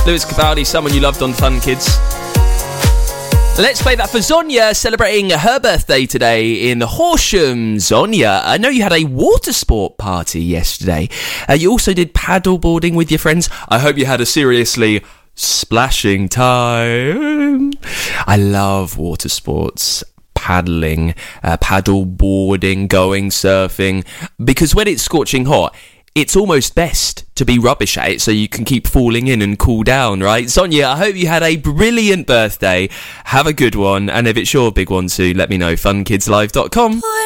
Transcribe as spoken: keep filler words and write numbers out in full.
Lewis Capaldi, Someone You Loved on Fun Kids. Let's play that for Zonia, celebrating her birthday today in Horsham. Zonia, I know you had a water sport party yesterday. Uh, you also did paddleboarding with your friends. I hope you had a seriously splashing time. I love water sports. Paddling, uh, paddleboarding, going surfing. Because when it's scorching hot, it's almost best to be rubbish at it so you can keep falling in and cool down, right? Sonia, I hope you had a brilliant birthday. Have a good one. And if it's your big one too, let me know. fun kids live dot com.